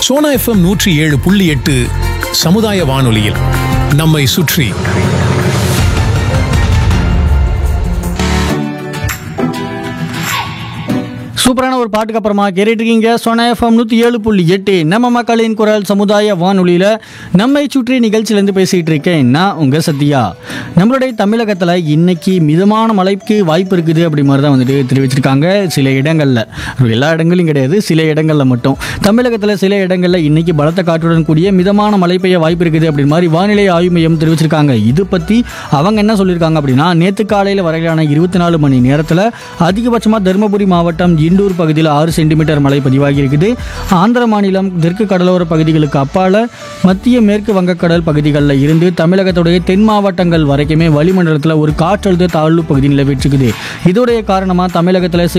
Sona FM 107.8 சமுதாய வானொலியில் நம்மை சுற்றி. சூப்பரான ஒரு பாட்டுக்கு அப்புறமா கேட்டுட்டு இருக்கீங்க சோனா எஃப்எம் 107.8 நம்ம மக்களின் குரல் சமுதாய வானொலியில் நம்மை சுற்றி நிகழ்ச்சியிலேருந்து பேசிகிட்டு இருக்கேன் நான் உங்கள் சத்யா. நம்மளுடைய தமிழகத்தில் இன்னைக்கு மிதமான மழைக்கு வாய்ப்பு இருக்குது அப்படி மாதிரி தான் வந்துட்டு தெரிவிச்சிருக்காங்க. சில இடங்களில், எல்லா இடங்களையும் கிடையாது, சில இடங்களில் மட்டும். தமிழகத்தில் சில இடங்களில் இன்னைக்கு பலத்த காற்றுடன் கூடிய மிதமான மழை பெய்ய வாய்ப்பு இருக்குது அப்படி மாதிரி வானிலை ஆய்வு மையம் தெரிவிச்சிருக்காங்க. இது பற்றி அவங்க என்ன சொல்லியிருக்காங்க அப்படின்னா, நேற்று காலையில் வரையிலான 24 மணி நேரத்தில் அதிகபட்சமாக தருமபுரி மாவட்டம் இண்டூர் பகுதியில் 6 சென்டிமீட்டர் மழை பதிவாகி இருக்குது. ஆந்திர மாநிலம் தெற்கு கடலோர பகுதிகளுக்கு அப்பால மத்திய மேற்கு வங்கக்கடல் பகுதிகளில் இருந்து தமிழகத்துடைய தென் மாவட்டங்கள் வரைக்குமே வளிமண்டலத்தில் ஒரு காற்றழுத்த தாழ்வு பகுதி நிலவிட்டிருக்குது. இதோடைய காரணமாக தமிழகத்தில்